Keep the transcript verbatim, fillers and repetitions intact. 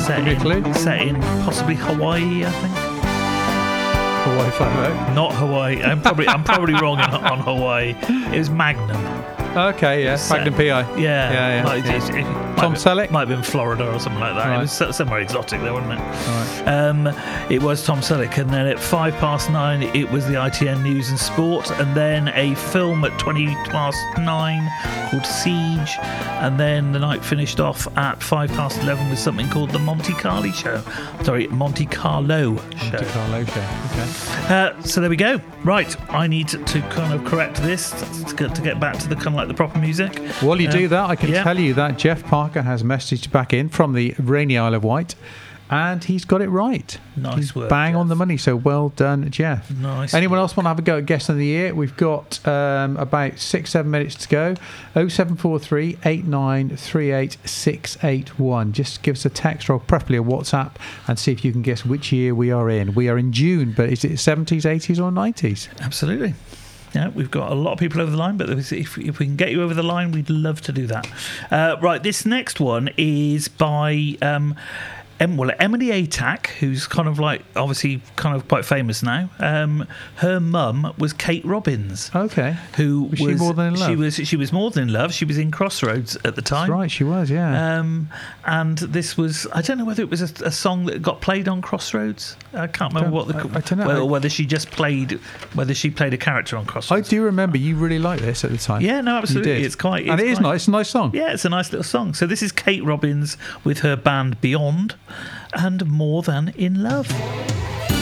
Set Give me a in, clue. set in possibly Hawaii, I think. Hawaii Five-O. Not Hawaii. I'm probably I'm probably wrong on, on Hawaii. It was Magnum. Okay, yeah. Set- Magnum P I. Yeah, Yeah, yeah, Might, yeah. It, it might Tom have- Selleck? Might have been Florida or something like that. Right. It was so- somewhere exotic there, wasn't it? Right. Um, it was Tom Selleck, and then at five past nine, it was the I T N News and Sport, and then a film at twenty past nine called Siege, and then the night finished off at five past eleven with something called the Monte Carlo Show. Sorry, Monte Carlo Show. Monte Carlo show. Okay. Uh, so there we go. Right, I need to kind of correct this to get, to get back to the kind of like the proper music. While you do Um, that, I can yeah. tell you that Jeff Parker has messaged back in from the rainy Isle of Wight, and he's got it right. Nice He's work, bang on Jeff. the money. So well done, Jeff. Nice. Anyone else want to have a go at guest of the year? We've got um, about six, seven minutes to go. oh seven four three, eight nine three eight, six eight one. Just give us a text or preferably a WhatsApp and see if you can guess which year we are in. We are in June, but is it seventies, eighties or nineties? Absolutely. Yeah, we've got a lot of people over the line, but if, if we can get you over the line, we'd love to do that. Uh, right, this next one is by um, em, well, Emily Atack, who's kind of like obviously kind of quite famous now. Um, her mum was Kate Robbins. Okay. Who Was she more than in love? She was. She was more than in love. She was in Crossroads at the time. That's right, she was, yeah. Um, and this was, I don't know whether it was a, a song that got played on Crossroads. I can't remember Don't- what the, I- I don't know. Well, whether she just played, whether she played a character on I Crossroads. do remember you really liked this at the time. Yeah, no, absolutely. You did. It's quite, and it's it is quite- nice. It's a nice song. Yeah, it's a nice little song. So this is Kate Robbins with her band Beyond and More Than in Love.